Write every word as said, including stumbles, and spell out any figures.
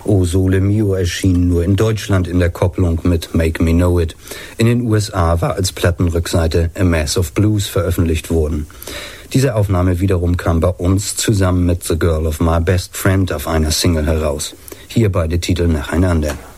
O Sole Mio erschien nur in Deutschland in der Kopplung mit Make Me Know It. In den U S A war als Plattenrückseite A Mass of Blues veröffentlicht worden. Diese Aufnahme wiederum kam bei uns zusammen mit The Girl of My Best Friend auf einer Single heraus. Hier beide Titel nacheinander.